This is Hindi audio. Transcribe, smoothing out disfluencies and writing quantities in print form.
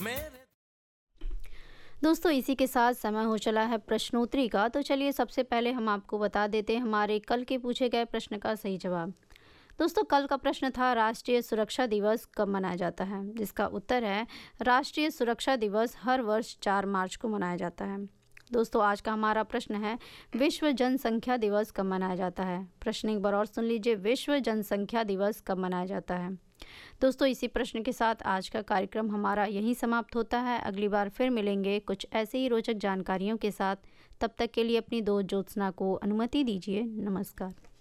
मेरे। दोस्तों इसी के साथ समय हो चला है प्रश्नोत्तरी का। तो चलिए सबसे पहले हम आपको बता देते हैं हमारे कल के पूछे गए प्रश्न का सही जवाब। दोस्तों कल का प्रश्न था राष्ट्रीय सुरक्षा दिवस कब मनाया जाता है, जिसका उत्तर है राष्ट्रीय सुरक्षा दिवस हर वर्ष 4 मार्च को मनाया जाता है। दोस्तों आज का हमारा प्रश्न है विश्व जनसंख्या दिवस कब मनाया जाता है। प्रश्न एक बार और सुन लीजिए, विश्व जनसंख्या दिवस कब मनाया जाता है। दोस्तों इसी प्रश्न के साथ आज का कार्यक्रम हमारा यहीं समाप्त होता है। अगली बार फिर मिलेंगे कुछ ऐसे ही रोचक जानकारियों के साथ। तब तक के लिए अपनी दोस्त ज्योत्सना को अनुमति दीजिए। नमस्कार।